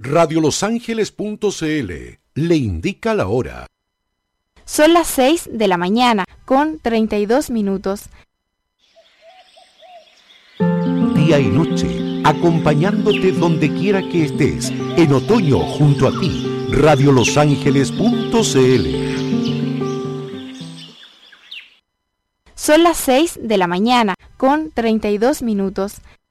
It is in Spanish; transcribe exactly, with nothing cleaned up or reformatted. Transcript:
radio los ángeles punto c l le indica la hora. Son las seis de la mañana con treinta y dos minutos. Día y noche, acompañándote donde quiera que estés, en otoño junto a ti, radio los ángeles punto c l. Son las seis de la mañana con treinta y dos minutos.